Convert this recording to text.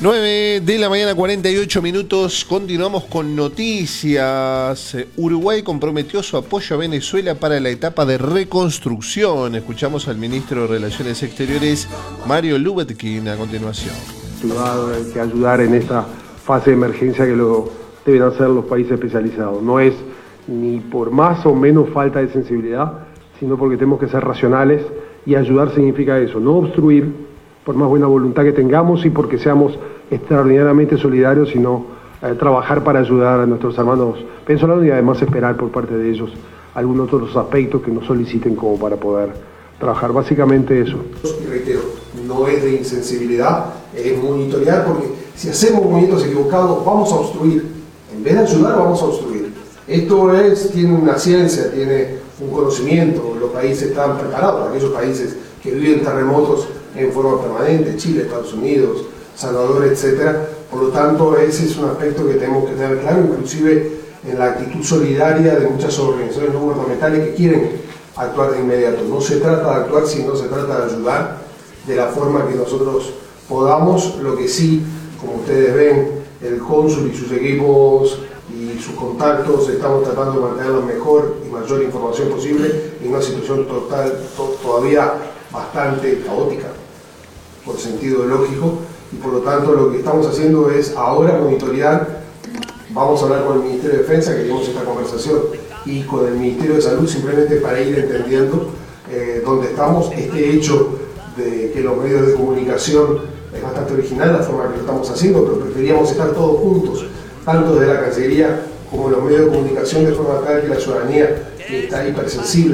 9 de la mañana, 48 minutos. Continuamos con noticias. Uruguay comprometió su apoyo a Venezuela para la etapa de reconstrucción. Escuchamos al ministro de Relaciones Exteriores, Mario Lubetkin, a continuación. Hay que ayudar en esta fase de emergencia que lo deben hacer los países especializados. No es ni por más o menos falta de sensibilidad, sino porque tenemos que ser racionales, y ayudar significa eso, no obstruir por más buena voluntad que tengamos y porque seamos extraordinariamente solidarios, sino trabajar para ayudar a nuestros hermanos venezolanos y además esperar por parte de ellos algunos otros aspectos que nos soliciten como para poder trabajar. Básicamente eso. Y reitero, no es de insensibilidad, es monitorear, porque si hacemos movimientos equivocados vamos a obstruir, en vez de ayudar vamos a obstruir. Esto tiene una ciencia, tiene un conocimiento, los países están preparados, aquellos países que viven terremotos en forma permanente, Chile, Estados Unidos, Salvador, etcétera. Por lo tanto, ese es un aspecto que tenemos que tener claro, inclusive en la actitud solidaria de muchas organizaciones no gubernamentales que quieren actuar de inmediato. No se trata de actuar, sino se trata de ayudar de la forma que nosotros podamos. Lo que sí, como ustedes ven, el cónsul y sus equipos y sus contactos, estamos tratando de mantener la mejor y mayor información posible en una situación todavía bastante caótica, por sentido lógico, y por lo tanto lo que estamos haciendo es ahora monitorear. Vamos a hablar con el Ministerio de Defensa, queremos esta conversación, y con el Ministerio de Salud, simplemente para ir entendiendo dónde estamos. Este hecho de que los medios de comunicación es bastante original, la forma que lo estamos haciendo, pero preferíamos estar todos juntos, tanto desde la Cancillería como los medios de comunicación, de forma tal que la ciudadanía está hipersensible